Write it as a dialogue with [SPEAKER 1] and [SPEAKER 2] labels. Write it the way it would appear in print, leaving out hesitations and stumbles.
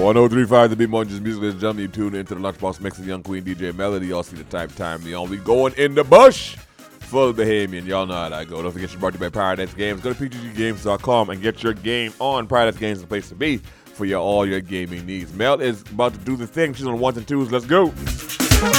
[SPEAKER 1] 1035 the Big Munchies Music. Ladies and gentlemen, you tune into the Lunchbox Mix of Young Queen DJ Melody. Y'all see the time. We going in the bush. Full Bahamian. Y'all know how that go. Don't forget you're brought to you by Paradise Games. Go to pgggames.com and get your game on. Paradise Games is the place to be for all your gaming needs. Mel is about to do the thing. She's on 1s and 2s. Let's go.